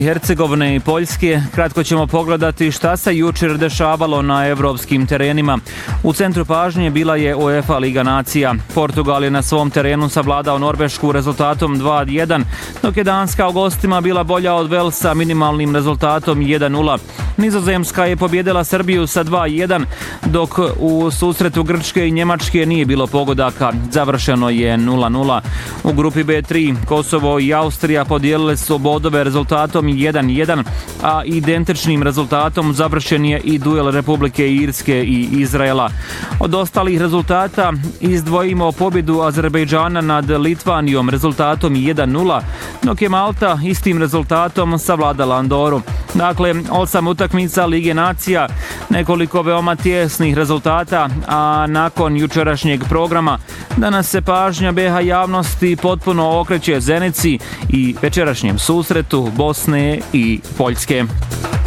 Hercegovine i Poljske. Kratko ćemo pogledati šta se jučer dešavalo na evropskim terenima. U centru pažnje bila je UEFA Liga nacija. Portugal je na svom terenu savladao Norvešku rezultatom 2:1, dok je Danska u gostima bila bolja od Velsa minimalnim rezultatom 1:0. Nizozemska je pobjedila Srbiju sa 2:1, dok u susretu Grčke i Njemačke nije bilo pogodaka. Završeno je 0:0. U grupi B3 Kosovo i Austrija podijelile su bodove rezultatom 1:1, a identičnim rezultatom završen je i duel Republike Irske i Izraela. Od ostalih rezultata izdvojimo pobjedu Azerbejdžana nad Litvanijom rezultatom 1:0, dok je Malta istim rezultatom savladala Andoru. Dakle, 8 utakmica Lige nacija, nekoliko veoma tjesnih rezultata, a nakon jučerašnjeg programa danas se pažnja BiH javnosti potpuno okreće Zenici i večerašnjem susretu Bosne i Poljske.